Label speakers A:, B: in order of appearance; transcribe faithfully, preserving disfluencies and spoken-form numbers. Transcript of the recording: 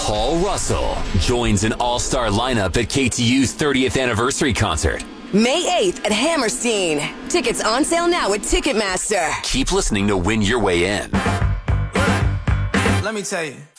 A: Paul Russell joins an all-star lineup at K T U's thirtieth anniversary concert.
B: May eighth at Hammerstein. Tickets on sale now at Ticketmaster.
A: Keep listening to win your way in.
C: Let me tell you.